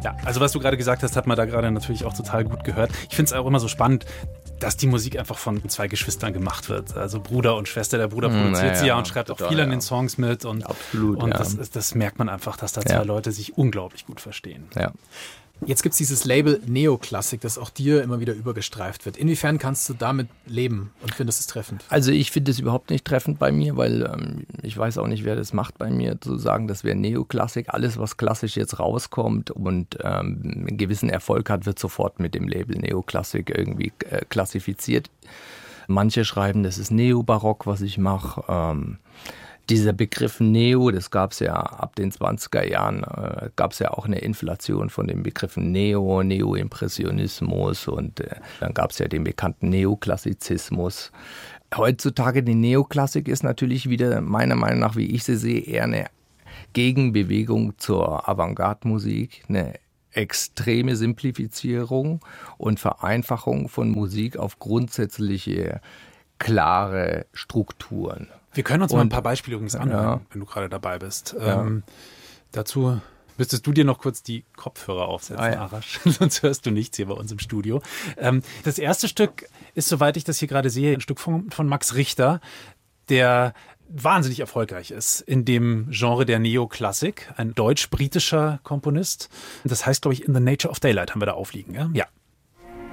Ja, also was du gerade gesagt hast, hat man da gerade natürlich auch total gut gehört. Ich finde es auch immer so spannend, dass die Musik einfach von zwei Geschwistern gemacht wird. Also Bruder und Schwester. Der Bruder produziert sie ja und schreibt auch viel an den Songs mit. Und, absolut, und das merkt man einfach, dass da zwei Leute sich unglaublich gut verstehen. Ja. Jetzt gibt es dieses Label Neoklassik, das auch dir immer wieder übergestreift wird. Inwiefern kannst du damit leben und findest es treffend? Also ich finde es überhaupt nicht treffend bei mir, weil ich weiß auch nicht, wer das macht bei mir, zu sagen, das wäre Neoklassik. Alles, was klassisch jetzt rauskommt und einen gewissen Erfolg hat, wird sofort mit dem Label Neoklassik irgendwie klassifiziert. Manche schreiben, das ist Neobarock, was ich mache. Dieser Begriff Neo, das gab es ja ab den 20er Jahren, gab es ja auch eine Inflation von den Begriffen Neoimpressionismus und dann gab es ja den bekannten Neoklassizismus. Heutzutage die Neoklassik ist natürlich wieder, meiner Meinung nach, wie ich sie sehe, eher eine Gegenbewegung zur Avantgarde-Musik, eine extreme Simplifizierung und Vereinfachung von Musik auf grundsätzliche, klare Strukturen. Wir können uns mal ein paar Beispiele übrigens anhören, wenn du gerade dabei bist. Dazu müsstest du dir noch kurz die Kopfhörer aufsetzen, Arash, sonst hörst du nichts hier bei uns im Studio. Das erste Stück ist, soweit ich das hier gerade sehe, ein Stück von Max Richter, der wahnsinnig erfolgreich ist in dem Genre der Neoklassik, ein deutsch-britischer Komponist. Das heißt, glaube ich, In the Nature of Daylight haben wir da aufliegen. Ja.